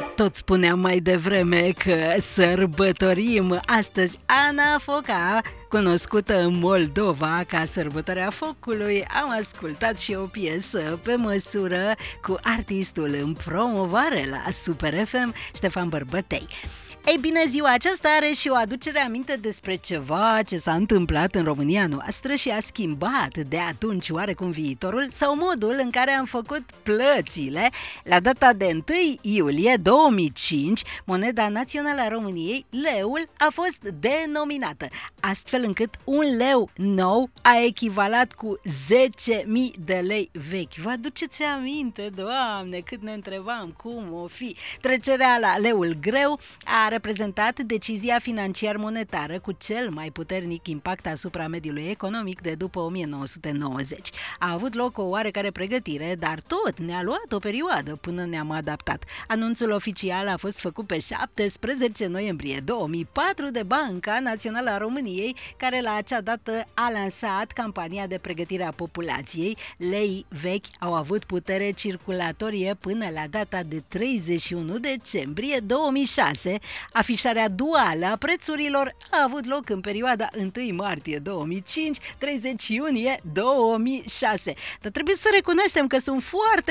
Tot spuneam mai devreme că sărbătorim astăzi Ana Foca, cunoscută în Moldova ca Sărbătoarea Focului. Am ascultat și o piesă pe măsură cu artistul în promovare la Super FM, Ștefan Bărbătei. Ei bine, ziua aceasta are și o aducere aminte despre ceva ce s-a întâmplat în România noastră și a schimbat de atunci oarecum viitorul sau modul în care am făcut plățile. La data de 1 iulie 2005, moneda națională a României, leul, a fost denominată, astfel încât un leu nou a echivalat cu 10.000 de lei vechi. Vă aduceți aminte, Doamne, cât ne întrebam cum o fi? Trecerea la leul greu a reprezentat decizia financiar-monetară cu cel mai puternic impact asupra mediului economic de după 1990. A avut loc o oarecare pregătire, dar tot ne-a luat o perioadă până ne-am adaptat. Anunțul oficial a fost făcut pe 17 noiembrie 2004 de Banca Națională a României, care la acea dată a lansat campania de pregătire a populației. Leii vechi au avut putere circulatorie până la data de 31 decembrie 2006. Afișarea duală a prețurilor a avut loc în perioada 1 martie 2005, 30 iunie 2006. Dar trebuie să recunoaștem că sunt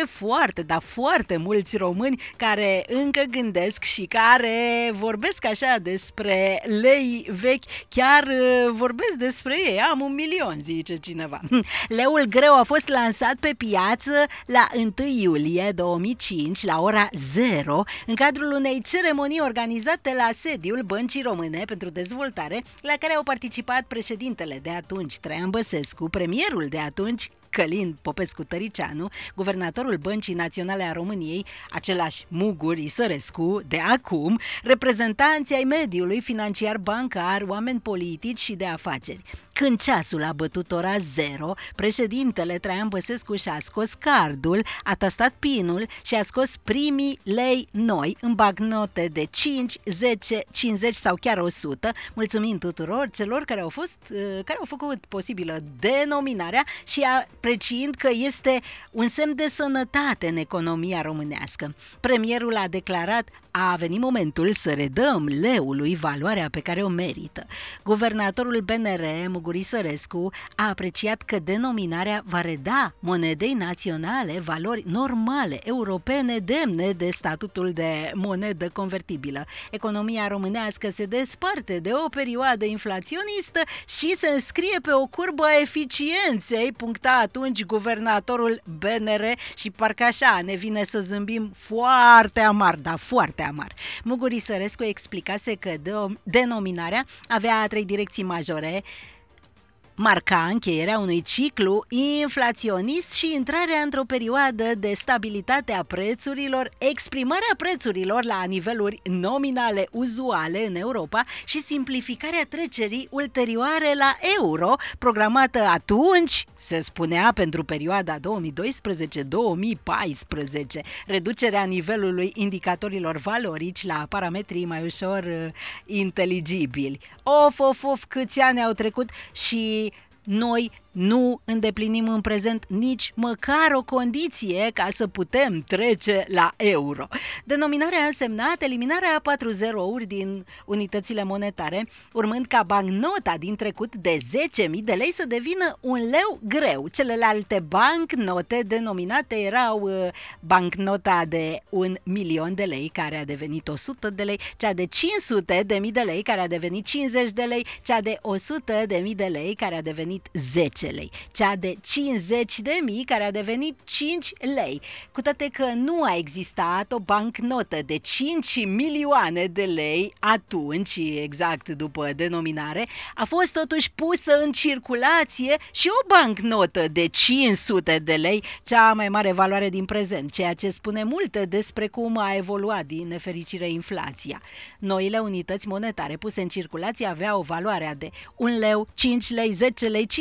foarte mulți români care încă gândesc și care vorbesc așa despre lei vechi, chiar vorbesc despre ei. Am 1 milion, zice cineva. Leul greu a fost lansat pe piață la 1 iulie 2005, la ora 0, în cadrul unei ceremonii organizate la sediul Băncii Române pentru Dezvoltare, la care au participat președintele de atunci, Traian Băsescu, premierul de atunci, Călin Popescu-Tăricianu, guvernatorul Băncii Naționale a României, același Mugur Isărescu de acum, reprezentanții ai mediului financiar bancar, oameni politici și de afaceri. Când ceasul a bătut ora 0, președintele Traian Băsescu și-a scos cardul, a tastat pinul și a scos primii lei noi în bancnote de 5, 10, 50 sau chiar 100, mulțumind tuturor celor care au făcut posibilă denominarea și apreciind că este un semn de sănătate în economia românească. Premierul a declarat: a venit momentul să redăm leului valoarea pe care o merită. Guvernatorul BNR, Mugur Isărescu, a apreciat că denominarea va reda monedei naționale valori normale, europene, demne de statutul de monedă convertibilă. Economia românească se desparte de o perioadă inflaționistă și se înscrie pe o curbă a eficienței, puncta atunci guvernatorul BNR și parcă așa ne vine să zâmbim foarte amar, dar foarte amar. Mugur Isărescu explicase că denominarea avea 3 direcții majore: marca încheierea unui ciclu inflaționist și intrarea într-o perioadă de stabilitate a prețurilor, exprimarea prețurilor la niveluri nominale uzuale în Europa și simplificarea trecerii ulterioare la euro, programată atunci, se spunea, pentru perioada 2012-2014, reducerea nivelului indicatorilor valorici la parametrii mai ușor inteligibili. Of, câți ani au trecut și noi nu îndeplinim în prezent nici măcar o condiție ca să putem trece la euro. Denominarea a însemnat eliminarea a 4 zerouri din unitățile monetare, urmând ca bancnota din trecut de 10.000 de lei să devină un leu greu. Celelalte bancnote denominate erau bancnota de 1 milion de lei, care a devenit 100 de lei, cea de 500.000 de lei, care a devenit 50 de lei, cea de 100.000 de lei, care a devenit 10 lei, cea de 50.000 care a devenit 5 lei. Cu toate că nu a existat o bancnotă de 5 milioane de lei atunci, exact după denominare, a fost totuși pusă în circulație și o bancnotă de 500 de lei, cea mai mare valoare din prezent, ceea ce spune multe despre cum a evoluat din nefericire inflația. Noile unități monetare puse în circulație aveau o valoare de 1 leu, 5 lei, 10 lei, 50 de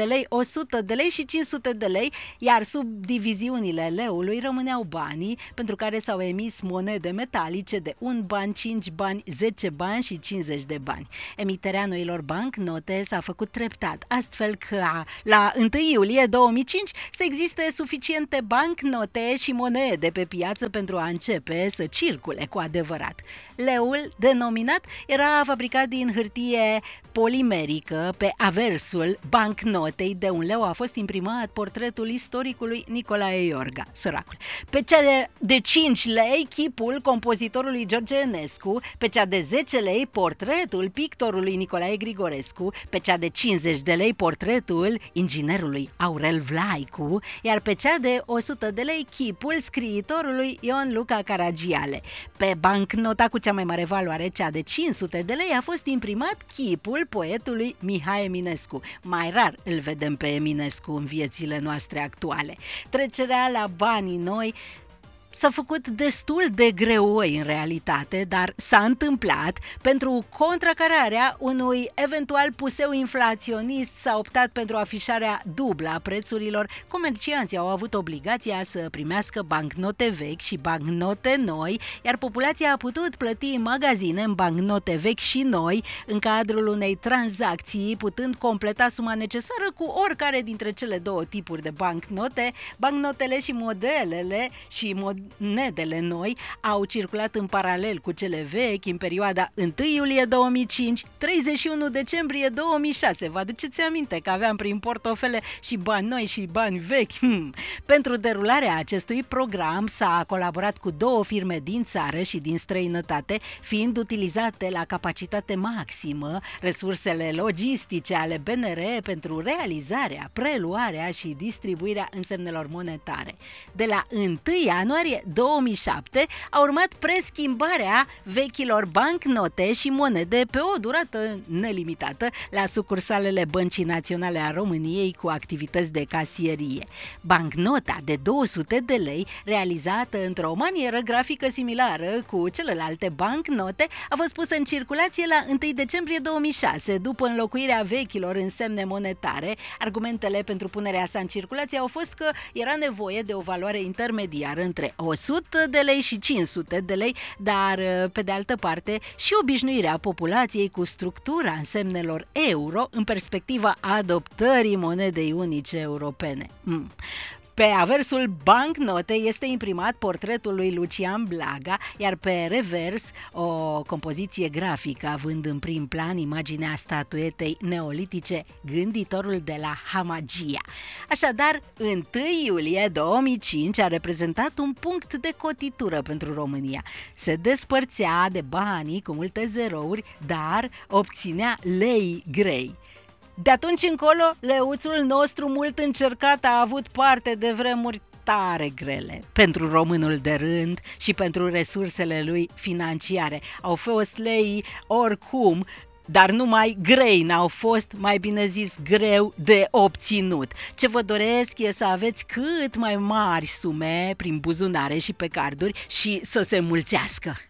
lei, 100 de lei și 500 de lei, iar sub diviziunile leului rămâneau banii pentru care s-au emis monede metalice de 1 ban, 5 bani, 10 bani și 50 de bani. Emiterea noilor bancnote s-a făcut treptat, astfel că la 1 iulie 2005 să existe suficiente bancnote și monede pe piață pentru a începe să circule cu adevărat. Leul, denominat, era fabricat din hârtie polimerică. Pe aversul bancnotei de 1 leu a fost imprimat portretul istoricului Nicolae Iorga, săracul. Pe cea de 5 lei, chipul compozitorului George Enescu, pe cea de 10 lei, portretul pictorului Nicolae Grigorescu, pe cea de 50 de lei, portretul inginerului Aurel Vlaicu, iar pe cea de 100 de lei, chipul scriitorului Ion Luca Caragiale. Pe bancnota cu cea mai mare valoare, cea de 500 de lei, a fost imprimat chipul poetului Mihai Eminescu. Mai rar îl vedem pe Eminescu în viețile noastre actuale. Trecerea la banii noi s-a făcut destul de greoi în realitate, dar s-a întâmplat. Pentru contracararea unui eventual puseu inflaționist s-a optat pentru afișarea dublă a prețurilor. Comercianții au avut obligația să primească bancnote vechi și bancnote noi, iar populația a putut plăti în magazine în bancnote vechi și noi, în cadrul unei tranzacții, putând completa suma necesară cu oricare dintre cele două tipuri de bancnote. Bancnotele și modelele și monedele noi au circulat în paralel cu cele vechi în perioada 1 iulie 2005, 31 decembrie 2006. Vă aduceți aminte că aveam prin portofele și bani noi și bani vechi? Pentru derularea acestui program s-a colaborat cu 2 firme din țară și din străinătate, fiind utilizate la capacitate maximă resursele logistice ale BNR pentru realizarea, preluarea și distribuirea însemnelor monetare. De la 1 ianuarie 2007 a urmat preschimbarea vechilor bancnote și monede pe o durată nelimitată la sucursalele Băncii Naționale a României cu activități de casierie. Bancnota de 200 de lei, realizată într-o manieră grafică similară cu celelalte bancnote, a fost pusă în circulație la 1 decembrie 2006, după înlocuirea vechilor însemne monetare. Argumentele pentru punerea sa în circulație au fost că era nevoie de o valoare intermediară între 100 de lei și 500 de lei, dar pe de altă parte și obișnuirea populației cu structura însemnelor euro în perspectiva adoptării monedei unice europene. Pe aversul bancnotei este imprimat portretul lui Lucian Blaga, iar pe revers o compoziție grafică având în prim plan imaginea statuetei neolitice Gânditorul de la Hamagia. Așadar, 1 iulie 2005 a reprezentat un punct de cotitură pentru România. Se despărțea de banii cu multe zerouri, dar obținea lei grei. De atunci încolo, leuțul nostru mult încercat a avut parte de vremuri tare grele pentru românul de rând și pentru resursele lui financiare. Au fost lei oricum, dar numai grei n-au fost, mai bine zis greu de obținut. Ce vă doresc e să aveți cât mai mari sume prin buzunare și pe carduri și să se mulțească.